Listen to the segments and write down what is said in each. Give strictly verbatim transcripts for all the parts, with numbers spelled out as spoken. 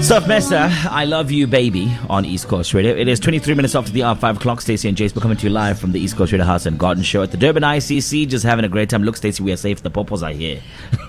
Surf Mesa, I Love You Baby on East Coast Radio. It is twenty-three minutes after the hour, five o'clock. Stacey and Jace, we're coming to you live from the East Coast Radio House and Garden Show at the Durban I C C. Just having a great time. Look, Stacey, we are safe. The popos are here.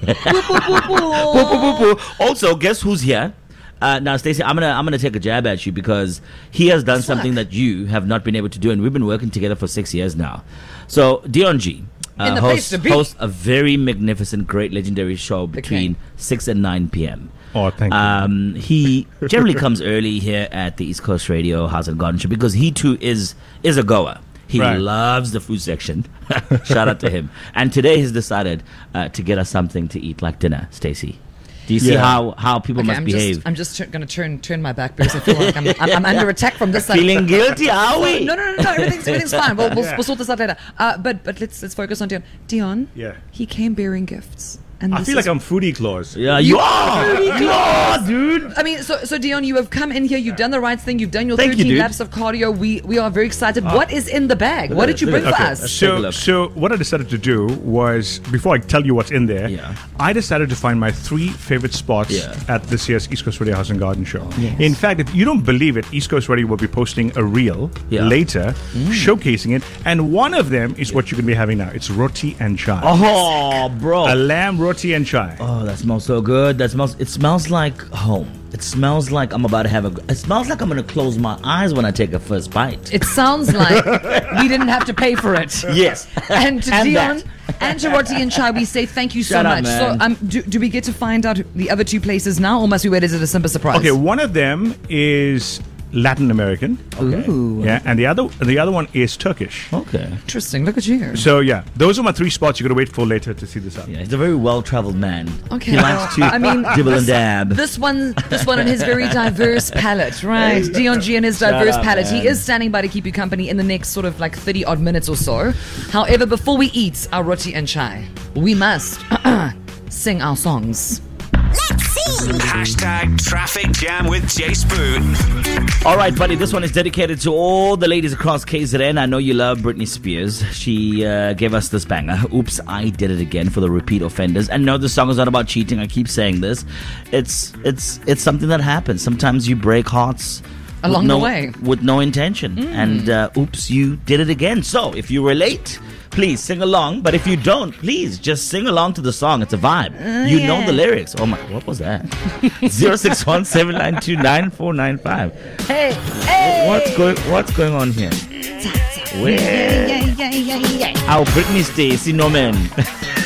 Also, guess who's here? Uh, now, Stacey, I'm gonna I'm gonna take a jab at you because he has done Swag. something that you have not been able to do, and we've been working together for six years now. So, Dion G. Uh, In the hosts, place to be. hosts a very magnificent, great, legendary show between king. six and nine p.m. Oh, thank you. Um, he generally comes early here at the East Coast Radio House and Garden Show because he too is is a goer. He Right. loves the food section. Shout out to him. And today he's decided uh, to get us something to eat, like dinner. Stacey, do you see Yeah. how, how people Okay, must I'm behave? just, I'm just tur- going to turn turn my back because I feel like I'm, I'm, I'm under attack from this side. Feeling guilty, are we? No, no, no, no. Everything's, everything's fine. We'll, we'll, we'll sort this out later. Uh, but but let's let's focus on Dion. Dion. Yeah. He came bearing gifts, and I this feel like is- I'm foodie claus. Yeah, you are. You are, dude. I mean, so so Dion, you have come in here. You've done the right thing. You've done your Thank you, thirteen dude. laps of cardio. We we are very excited. what is in the bag? What did you bring for Okay. us? Let's take a So, look. so what I decided to do was, before I tell you what's in there, Yeah. I decided to find my three favorite spots Yeah. at this year's East Coast Radio House and Garden Show. In fact, if you don't believe it, East Coast Radio will be posting a reel Yeah. later, showcasing it, and one of them is what you're going to be having now. It's roti and chai. Oh, bro. A lamb roti and chai. Oh, that smells so good. That smells. It smells like home. It smells like I'm about to have a. It smells like I'm gonna close my eyes when I take a first bite. It sounds like we didn't have to pay for it. Yes. And to And Dion that. and to Roti and Chai, we say thank you so Shut up, much. man. So, um, do, do we get to find out the other two places now, or must we wait? Is it a simple surprise? Okay, one of them is Latin American. Ooh, Yeah, and the other the other one is Turkish. Okay. interesting. Look at you. So yeah, those are my three spots. You're gonna wait for later to see this out. Yeah, he's a very well-traveled man. Okay, He well, likes to I mean, dibble and dab. This one, this one, on his very diverse palette, right? Dion G and his diverse up, palette. man. He is standing by to keep you company in the next sort of like thirty odd minutes or so. However, before we eat our roti and chai, we must sing our songs. Hashtag traffic jam with Jace Boot. All right, buddy, this one is dedicated to all the ladies across K Z N. I know you love Britney Spears. She uh, gave us this banger, Oops, I Did It Again, for the repeat offenders. And no, the song is not about cheating. I keep saying this. It's it's it's something that happens. Sometimes you break hearts with Along the no- way. with no intention. And uh, oops, you did it again. So if you relate, please sing along. But if you don't, please just sing along to the song. It's a vibe. you know yeah. the lyrics. Oh my, what was that? zero six one seven nine two nine four nine five. Hey, hey! What's going What's going on here? Where? Yeah, yeah, yeah, yeah. Our Britney Stacey, no man.